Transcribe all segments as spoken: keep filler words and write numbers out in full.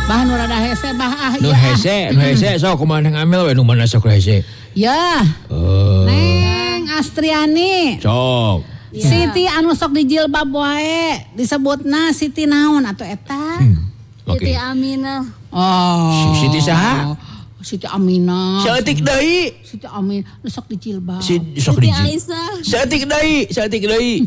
Bah nu rada hese bah ah Nu iya. hese, nu hese sok kumaha ngambil we nu mana sok hese. Ya. Oh. Neng Astriani. Sok. Siti anu sok dijilbab wae disebutna Siti naon atuh eta? Hmm. Siti Oke. Aminah. Oh. Si- Siti saha? Siti Aminah. Saeutik deui. Siti Aminah nu sok dijilbab. Si sok Siti diji. Aisyah. Saeutik deui, saeutik deui.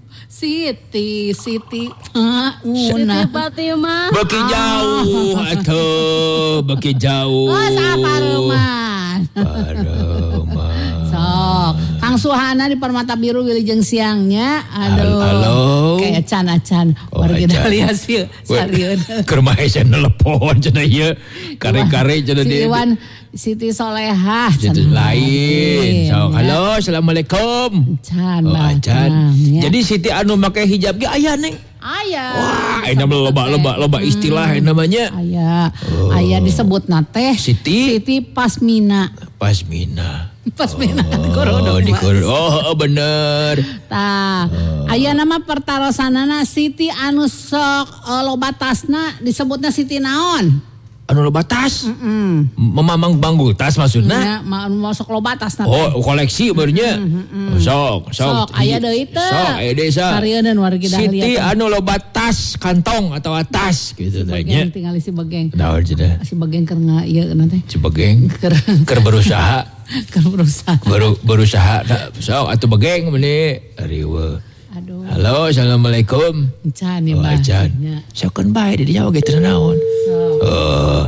Siti, Siti, Siti Una. Fatimah. Beki jauh atuh, beki jauh. Oh, sapareman. Pareman. Sok, Kang Suhana di Permata Biru Wilujeng Siangnya. Aduh. Halo. Kayak acan-acan. Oh, Warga acan. Dahlia sih, sarieun. Keur mah hese nelepon cenah ieu. Kare-kare cenah Si dia. Iwan, Siti Solehah. Jadi cenah. lain. So, Ya. halo, assalamualaikum. Acan, Oh, bah, acan. tenang, ya. Jadi Siti anu make hijab ge aya neng. Aya. Wah, ini loba-loba loba istilah namanya. Aya. Aya disebut teh. Siti? Siti Pasmina. Pasmina. Pasmina. Oh, di kur- oh, oh, bener. Tah, aya nama pertarosanana Siti anu sok uh, loba tasna disebutna Siti naon? Anu loba tas. Hmm. Memamang banggul tas maksudna. Ya, ma anu sok loba tasna. Oh, koleksi benernya. Sok, sok. Sok aya deui teh. Sok, aya deui sa. Sarieun wargi Dahlia. Siti anu loba tas kantong atau tas gitu tanya. Bageng tinggal si Bageng. Naon cenah? Si Bageng keur nga ieu kana teh. Cibegeng. Keur Keur berusaha. keur berusaha. Baru berusaha. Nah, sok atuh begeng meuni. Arieu. Aduh, Halo, assalamualaikum. encan ya, Oh, Bah. acan. Ya. Sokeun bae di Jawa ge teu naon. Sok. Oh.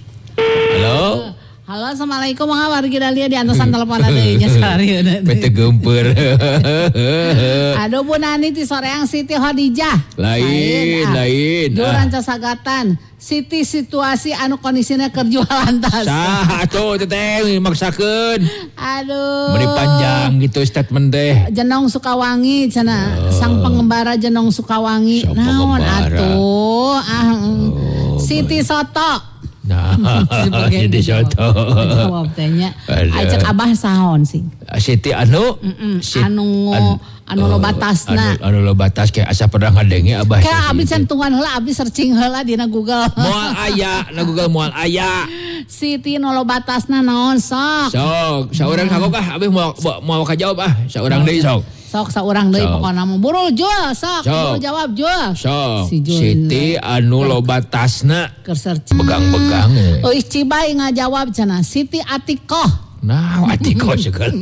Halo. Halo, assalamualaikum. Mangga wargi Dahlia di antosan telepon deui nya sarieun. Bete gempeur. Aduh Bu Nani ti soreang Siti Khadijah. Lain, lain. Juran casagatan. Siti situasi anu kondisinya keur jualan tas. Sah atuh teteh maksakeun. Aduh. Meni panjang gitu statement teh. Jenong Sukawangi cenah. Sang pengembara Jenong Sukawangi. Sang Naon pengembara. atuh? Ah, mm. Siti Soto. Nah, Sebagai jadi soto. Jawab tehnya. Ada. Ajak Abah saon sih. Siti anu Sit- Anu an- anu oh, loba tasna. Anu, anu loba tas kayak asa pernah ngadenge abah. Kayak abis Siti. centungan heula abis searching heula dina Google. Moal aya, na Google moal aya. Siti nu loba tasna naon sok. Sok, saurang kagok ah, abis mau mau kajawab ah, saurang deui sok. Sok saurang deui Sok. pokona mah. Burul Jul sok. Sok. Burul jawab Jul. Sok, Si Jul. Siti anu loba tasna Keur searching. begang-begang. Euis Cibai ngajawab cenah. Siti Atikoh. Nah, Atiko segala.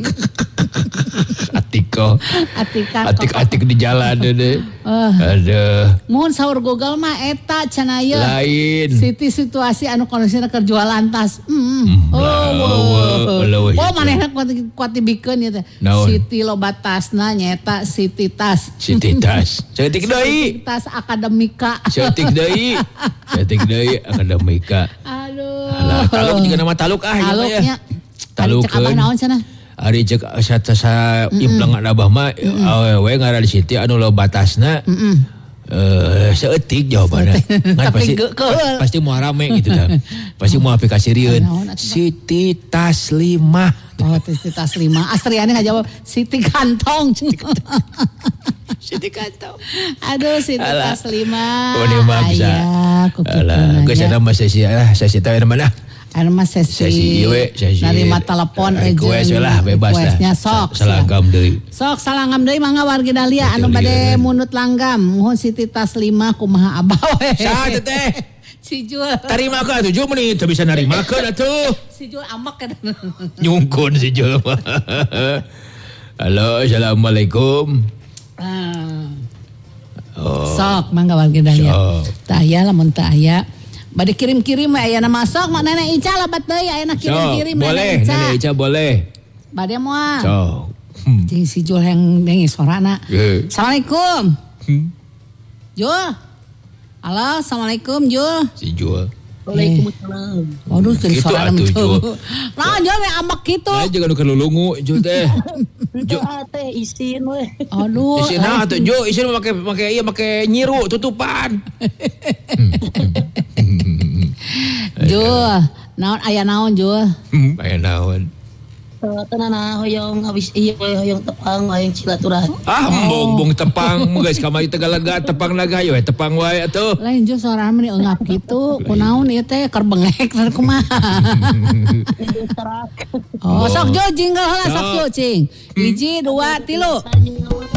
Atiko. Atika. Atik-atik di jalan deh. Eh. Aduh. Mun saur Google mah eta cenah ieu. Lain. Siti situasi anu kondisina keur jualan tas. Mm. Oh, leuweuh, leuweuh oh itu. manehna kuat kuat dibikeun ieu teh. Naon? Siti loba tasna nyaeta Siti tas. Siti tas. Cetik deui. Tas akademika. Cetik deui. Cetik deui akademika. Aduh. Alah, taluk juga nama taluk ah ieu mah ya. Taluknya. Taluk Cek abah naon cenah? Ari cek sa sa implengan abah mah awewe ngaran Siti anu loba tasna. Heeh. Eh seeutik jawabanna. Ngan Tapi pasti geukeuh. pasti moal rame gitu dah. Pasti moal aplikasi rieun. Naon atuh, Pak? Siti Taslimah. Oh, Siti tas lima. Astriani ngajawab Siti kantong. Siti kantong. Aduh, Siti Alah. tas lima. Oh, ini mah bisa. Aya, ku kitu Alah, geus nanya. ada mah sesi ah, sesi teh mana? Anu mah sesi. Sesi ieu we, sesi. Narima telepon eh, request we lah, bebas lah. requestnya sok. Salagam deui. Sok salangam deui mangga wargi Dahlia anu Betul, bade iya. munut langgam. Mohon Siti tas lima kumaha abah we. Saha teh teh? Si Jul. Tarima ka tujuh menit teu bisa narimakeun atuh. Si Jul amak kan. Nyungkun si Jul. Halo, assalamualaikum. Ah. Oh, Sok mangga wargi Dahlia. Sok. Tah aya lamun teu aya bade kirim-kirim we aya nama sok mak Nenek Ica labat deui ayeuna sok, kirim-kirim boleh, Nenek Ica. Nenek Ica boleh. Bade moal. Sok. Hmm. Jeung si Jul yang dengi suarana. Ye. Assalamualaikum. Hmm. Jul. Halo, assalamualaikum Jul. Si Jul. Waalaikumsalam. Waduh, keur Gitu suara atuh, tuh. Jul. Nah, Jul we amak kitu. Nah, jangan nu kelulungu Jul teh. Itu teh isin we. Aduh. Isin nah atuh Jul, isin make make ieu make nyiru tutupan. Jul, naon aya naon Jul? Hmm, aya naon? Tanana hoyong abis iya hoyong tepang hoyong silaturahmi. Ah, embong-bong tepang guys, kamari tegalaga tepang lagayo eh tepang wae atuh. Lain jo sorangan meni eungap gitu. Kunaon ieu teh keur bengek kumaha. Oh, sok jo jingle heula sok jo cing. Hiji, dua, tilu.